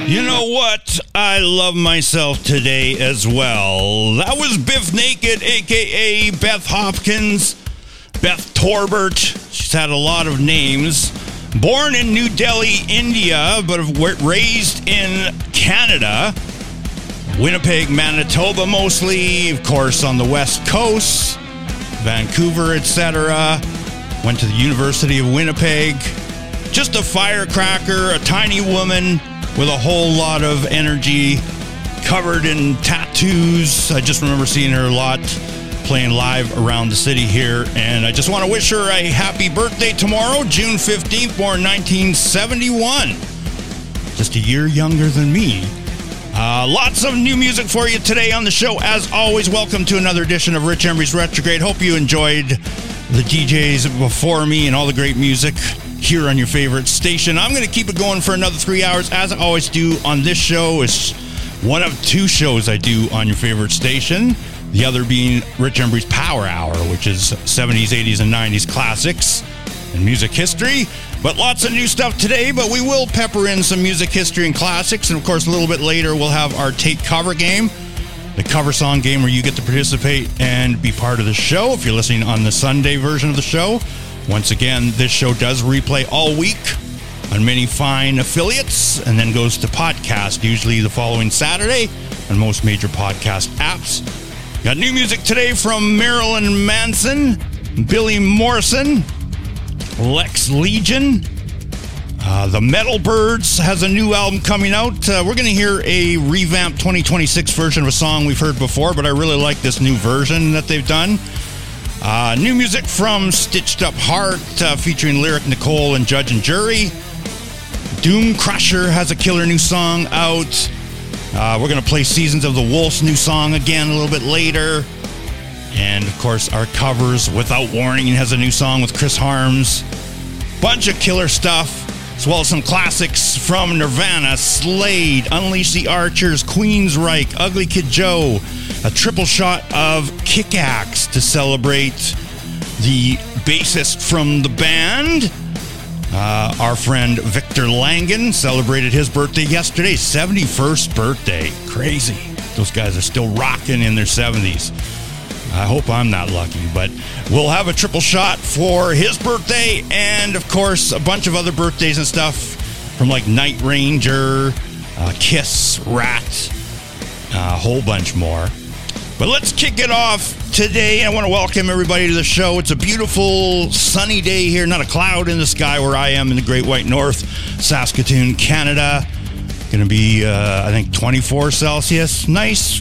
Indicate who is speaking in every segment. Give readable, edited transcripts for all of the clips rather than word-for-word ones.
Speaker 1: You know what? I love myself today as well. That was Biff Naked, a.k.a. Beth Hopkins, Beth Torbert. She's had a lot of names. Born in New Delhi, India, but raised in Canada. Winnipeg, Manitoba mostly. Of course, on the West Coast. Vancouver, etc. Went to the University of Winnipeg. Just a firecracker, a tiny woman with a whole lot of energy, covered in tattoos. I just remember seeing her a lot, playing live around the city here. And I just want to wish her a happy birthday tomorrow, June 15th, born 1971. Just a year younger than me. Lots of new music for you today on the show. As always, welcome to another edition of Rich Embry's Retrograde. Hope you enjoyed the DJs before me and all the great music here on your favorite station. I'm going to keep it going for another 3 hours, as I always do on this show. It's one of two shows I do on your favorite station. The other being Rich Embry's Power Hour, which is 70s, 80s, and 90s classics and music history. But lots of new stuff today, but we will pepper in some music history and classics. And of course, a little bit later, we'll have our Take Cover game, the cover song game where you get to participate and be part of the show if you're listening on the Sunday version of the show. Once again, this show does replay all week on many fine affiliates and then goes to podcast, usually the following Saturday on most major podcast apps. Got new music today from Marilyn Manson, Billy Morrison, Lex Legion. The Metal Birds has a new album coming out. We're going to hear a revamped 2026 version of a song we've heard before, but I really like this new version that they've done. New music from Stitched Up Heart, featuring Lyric Nicole and Judge and Jury. Doom Crusher has a killer new song out. We're going to play Seasons of the Wolf's new song again a little bit later. And, of course, our covers, Without Warning has a new song with Chris Harms. Bunch of killer stuff, as well as some classics from Nirvana, Slade, Unleash the Archers, Queensryche, Ugly Kid Joe. A triple shot of Kick-Axe to celebrate the bassist from the band. Our friend Victor Langan celebrated his birthday yesterday, 71st birthday. Crazy. Those guys are still rocking in their 70s. I hope I'm not lucky, but we'll have a triple shot for his birthday and, of course, a bunch of other birthdays and stuff from like Night Ranger, Kiss, Rat, a whole bunch more. But let's kick it off today. I want to welcome everybody to the show. It's a beautiful sunny day here, not a cloud in the sky where I am in the Great White North, Saskatoon, Canada. Going to be, I think, 24 Celsius. Nice,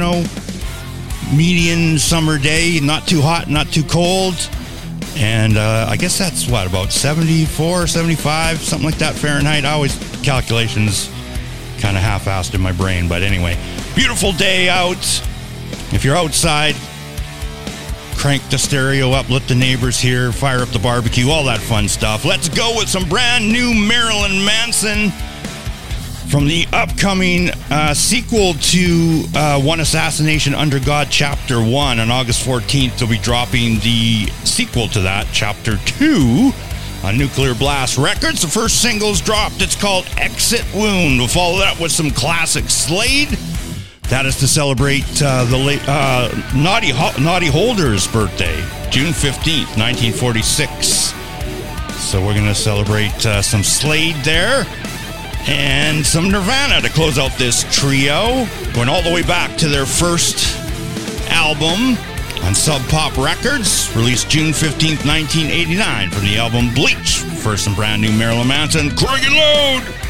Speaker 1: median summer day, not too hot, not too cold. And I guess that's about 74, 75, something like that Fahrenheit. I always, calculations kind of half-assed in my brain. But anyway, beautiful day out. If you're outside, crank the stereo up, let the neighbors hear, fire up the barbecue, all that fun stuff. Let's go with some brand new Marilyn Manson from the upcoming sequel to One Assassination Under God, Chapter 1. On August 14th, they'll be dropping the sequel to that, Chapter 2, on Nuclear Blast Records. The first single's dropped. It's called Exit Wound. We'll follow that with some classic Slade. That is to celebrate the late Noddy Holder's birthday, June 15th, 1946. So we're going to celebrate some Slade there and some Nirvana to close out this trio, going all the way back to their first album on Sub Pop Records, released June 15th, 1989 from the album Bleach. First and brand new Marilyn Manson, Crank It Loud!